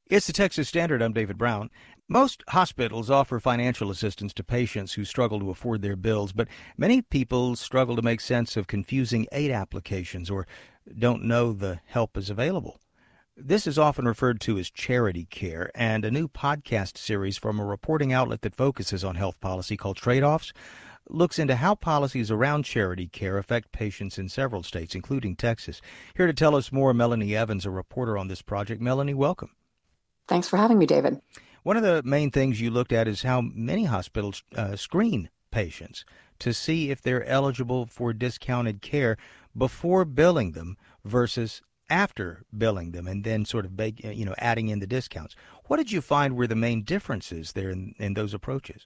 It's the Texas Standard. I'm David Brown. Most hospitals offer financial assistance to patients who struggle to afford their bills, but many people struggle to make sense of confusing aid applications or don't know the help is available. This is often referred to as charity care, and a new podcast series from a reporting outlet that focuses on health policy called Trade-Offs looks into how policies around charity care affect patients in several states, including Texas. Here to tell us more, Melanie Evans, a reporter on this project. Melanie, welcome. Thanks for having me, David. One of the main things you looked at is how many hospitals screen patients to see if they're eligible for discounted care before billing them versus after billing them, and then sort of adding in the discounts. What did you find were the main differences there in those approaches?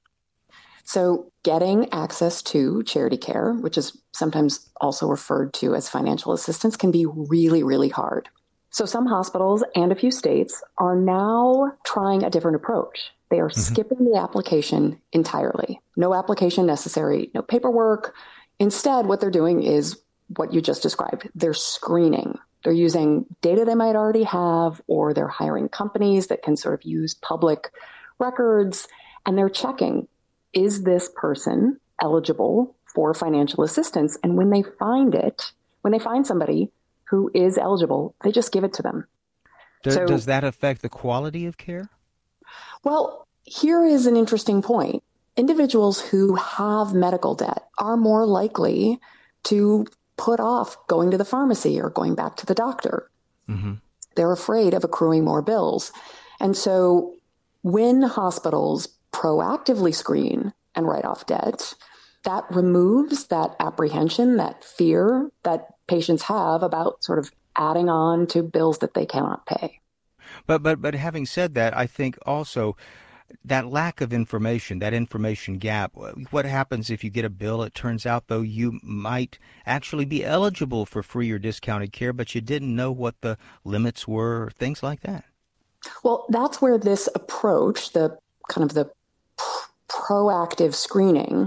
So getting access to charity care, which is sometimes also referred to as financial assistance, can be really, really hard. So some hospitals and a few states are now trying a different approach. They are skipping the application entirely. No application necessary, no paperwork. Instead, what they're doing is what you just described. They're screening. They're using data they might already have, or they're hiring companies that can sort of use public records, and they're checking, is this person eligible for financial assistance? And when they find somebody who is eligible, they just give it to them. Does that affect the quality of care? Well, here is an interesting point. Individuals who have medical debt are more likely to put off going to the pharmacy or going back to the doctor. Mm-hmm. They're afraid of accruing more bills. And so when hospitals proactively screen and write off debt, that removes that apprehension, that fear that patients have about sort of adding on to bills that they cannot pay. But having said that, I think also that lack of information, that information gap, what happens if you get a bill, it turns out, though, you might actually be eligible for free or discounted care, but you didn't know what the limits were, things like that. Well, that's where this approach, the kind of the proactive screening,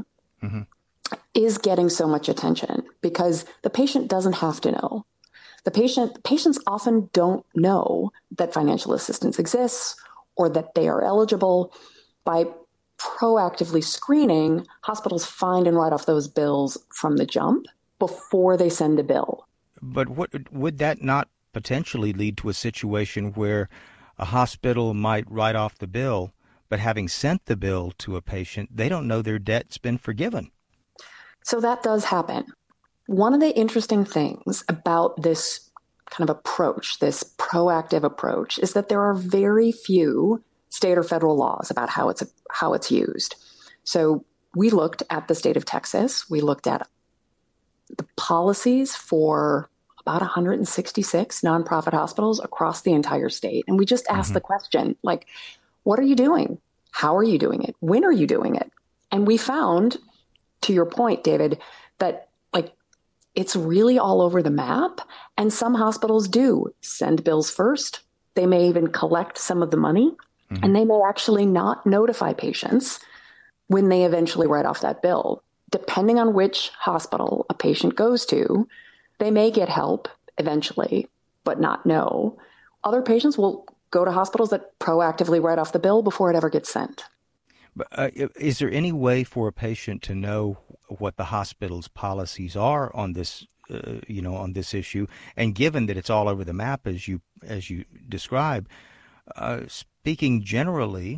is getting so much attention, because the patient doesn't have to know. Patients often don't know that financial assistance exists or that they are eligible. By proactively screening, hospitals find and write off those bills from the jump before they send a bill. But would that not potentially lead to a situation where a hospital might write off the bill, but having sent the bill to a patient, they don't know their debt's been forgiven? So that does happen. One of the interesting things about this kind of approach, this proactive approach, is that there are very few state or federal laws about how it's used. So we looked at the state of Texas. We looked at the policies for about 166 nonprofit hospitals across the entire state. And we just asked the question, like, what are you doing? How are you doing it? When are you doing it? And we found, to your point, David, that it's really all over the map. And some hospitals do send bills first. They may even collect some of the money, and they may actually not notify patients when they eventually write off that bill. Depending on which hospital a patient goes to, they may get help eventually, but not know. Other patients will go to hospitals that proactively write off the bill before it ever gets sent. Is there any way for a patient to know what the hospital's policies are on this, on this issue? And given that it's all over the map, as you describe, speaking generally,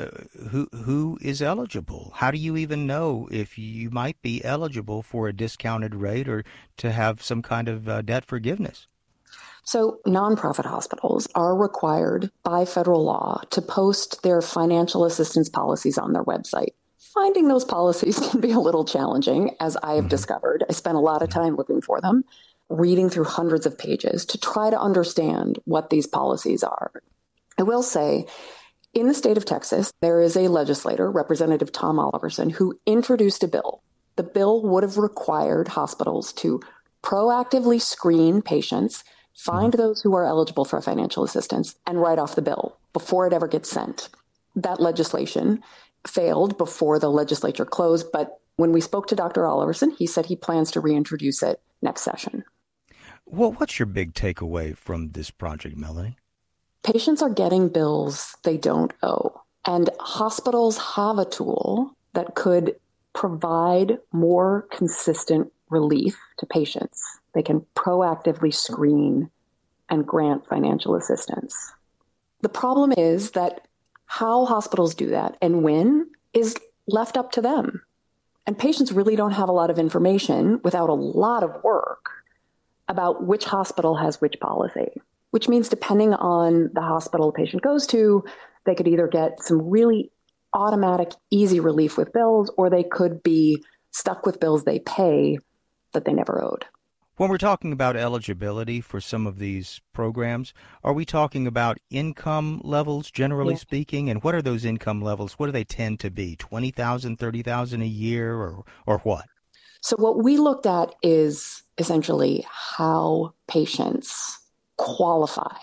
who is eligible? How do you even know if you might be eligible for a discounted rate or to have some kind of debt forgiveness? So nonprofit hospitals are required by federal law to post their financial assistance policies on their website. Finding those policies can be a little challenging, as I have discovered. I spent a lot of time looking for them, reading through hundreds of pages to try to understand what these policies are. I will say, in the state of Texas, there is a legislator, Representative Tom Oliverson, who introduced a bill. The bill would have required hospitals to proactively screen patients, find those who are eligible for financial assistance, and write off the bill before it ever gets sent. That legislation failed before the legislature closed, but when we spoke to Dr. Oliverson, he said he plans to reintroduce it next session. Well, what's your big takeaway from this project, Melanie? patients are getting bills they don't owe. And hospitals have a tool that could provide more consistent relief to patients. They can proactively screen and grant financial assistance. The problem is that how hospitals do that and when is left up to them. And patients really don't have a lot of information without a lot of work about which hospital has which policy, which means depending on the hospital the patient goes to, they could either get some really automatic, easy relief with bills, or they could be stuck with bills they pay that they never owed. When we're talking about eligibility for some of these programs, are we talking about income levels, generally speaking? And what are those income levels? What do they tend to be? $20,000, $30,000 a year, or what? So what we looked at is essentially how patients qualify.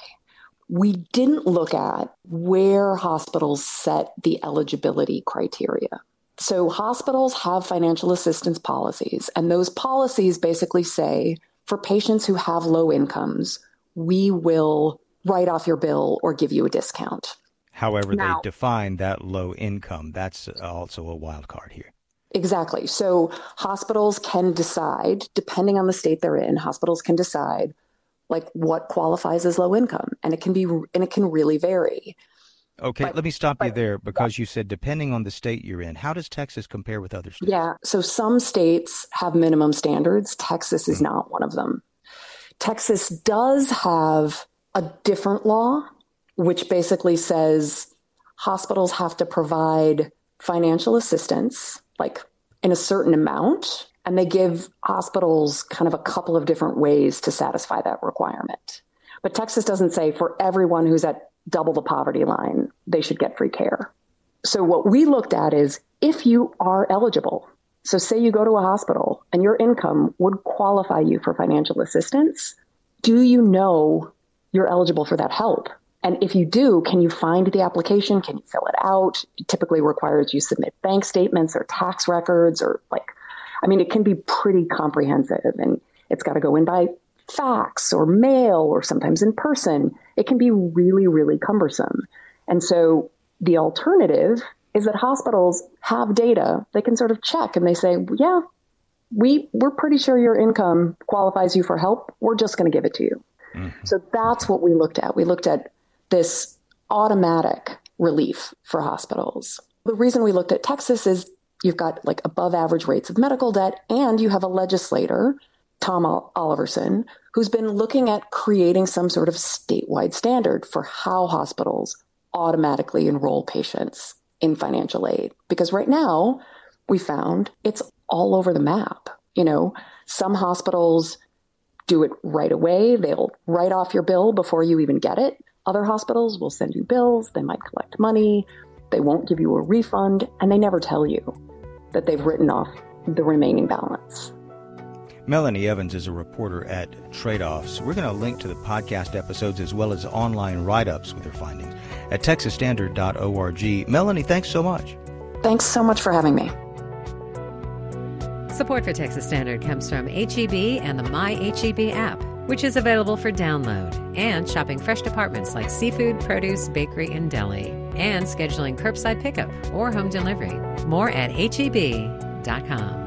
We didn't look at where hospitals set the eligibility criteria. So hospitals have financial assistance policies, and those policies basically say, for patients who have low incomes, we will write off your bill or give you a discount. However, they define that low income. That's also a wild card here. Exactly. So hospitals can decide, depending on the state they're in, hospitals can decide like what qualifies as low income, and it can really vary. Okay, let me stop you there because you said depending on the state you're in. How does Texas compare with other states? Yeah, so some states have minimum standards. Texas is not one of them. Texas does have a different law, which basically says hospitals have to provide financial assistance, like in a certain amount, and they give hospitals kind of a couple of different ways to satisfy that requirement. But Texas doesn't say for everyone who's at double the poverty line, they should get free care. So what we looked at is if you are eligible, so say you go to a hospital and your income would qualify you for financial assistance, do you know you're eligible for that help? And if you do, can you find the application? Can you fill it out? It typically requires you submit bank statements or tax records it can be pretty comprehensive, and it's got to go in by fax or mail or sometimes in person. It can be really, really cumbersome. And so the alternative is that hospitals have data they can sort of check, and they say, yeah, we're pretty sure your income qualifies you for help. We're just going to give it to you. Mm-hmm. So that's what we looked at. We looked at this automatic relief for hospitals. The reason we looked at Texas is you've got like above average rates of medical debt, and you have a legislator, Tom Oliverson, who's been looking at creating some sort of statewide standard for how hospitals automatically enroll patients in financial aid. Because right now, we found it's all over the map. Some hospitals do it right away. They'll write off your bill before you even get it. Other hospitals will send you bills. They might collect money. They won't give you a refund, and they never tell you that they've written off the remaining balance. Melanie Evans is a reporter at Trade-Offs. We're going to link to the podcast episodes as well as online write-ups with her findings at texasstandard.org. Melanie, thanks so much. Thanks so much for having me. Support for Texas Standard comes from H-E-B and the My H-E-B app, which is available for download, and shopping fresh departments like seafood, produce, bakery, and deli, and scheduling curbside pickup or home delivery. More at HEB.com.